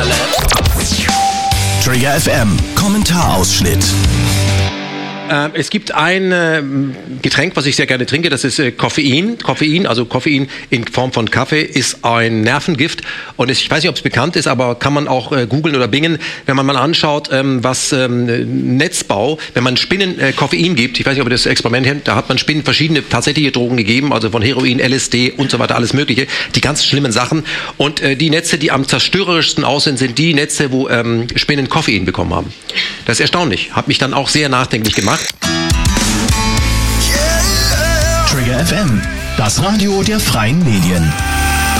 Zentrale. Trigger FM, Kommentarausschnitt. Es gibt ein Getränk, was ich sehr gerne trinke, das ist Koffein. Also Koffein in Form von Kaffee, ist ein Nervengift. Und ich weiß nicht, ob es bekannt ist, aber kann man auch googeln oder bingen, wenn man mal anschaut, was Netzbau, wenn man Spinnen Koffein gibt, ich weiß nicht, ob ihr das Experiment kennt, da hat man Spinnen verschiedene tatsächliche Drogen gegeben, also von Heroin, LSD und so weiter, alles Mögliche, die ganz schlimmen Sachen. Und die Netze, die am zerstörerischsten aussehen, sind die Netze, wo Spinnen Koffein bekommen haben. Das ist erstaunlich. Hat mich dann auch sehr nachdenklich gemacht. Trigger FM, das Radio der freien Medien.